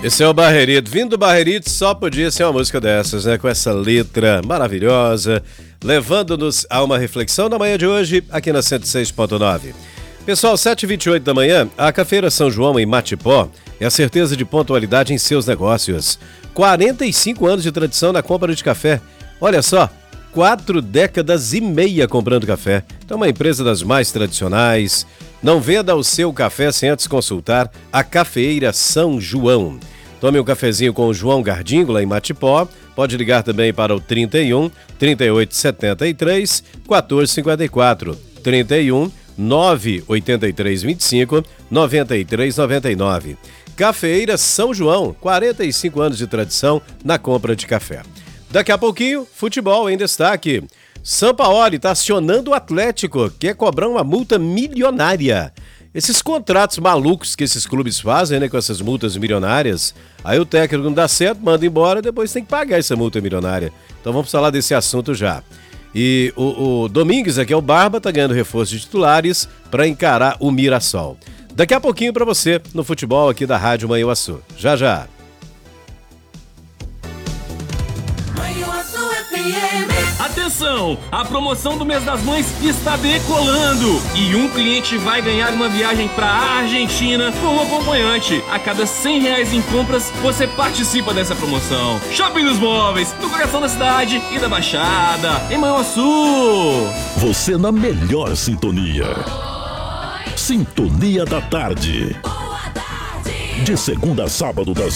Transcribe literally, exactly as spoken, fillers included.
Esse é o Barrerito. Vindo do Barrerito, só podia ser uma música dessas, né? Com essa letra maravilhosa, levando-nos a uma reflexão na manhã de hoje, aqui na cento e seis ponto nove. Pessoal, sete e vinte e oito da manhã, a Cafeira São João em Matipó é a certeza de pontualidade em seus negócios. quarenta e cinco anos de tradição na compra de café. Olha só, quatro décadas e meia comprando café. Então, uma empresa das mais tradicionais. Não venda o seu café sem antes consultar a Cafeira São João. Tome um cafezinho com o João Gardingo, lá em Matipó. Pode ligar também para o trinta e um, trinta e oito, setenta e três, quatorze cinquenta e quatro. trinta e um, nove oito três, vinte e cinco, noventa e três noventa e nove. Cafeira São João, quarenta e cinco anos de tradição na compra de café. Daqui a pouquinho, futebol em destaque. Sampaoli está acionando o Atlético, quer cobrar uma multa milionária. Esses contratos malucos que esses clubes fazem, né, com essas multas milionárias, aí o técnico não dá certo, manda embora, depois tem que pagar essa multa milionária. Então vamos falar desse assunto já. E o, o Domingues, aqui é o Barba, tá ganhando reforço de titulares para encarar o Mirassol. Daqui a pouquinho para você no futebol aqui da Rádio Manhuaçu. Já, já. Atenção! A promoção do mês das mães está decolando e um cliente vai ganhar uma viagem para a Argentina com um acompanhante. A cada cem reais em compras, você participa dessa promoção. Shopping dos Móveis, no coração da cidade e da Baixada, em Manhuaçu. Você na melhor sintonia. Sintonia da Tarde. De segunda a sábado, das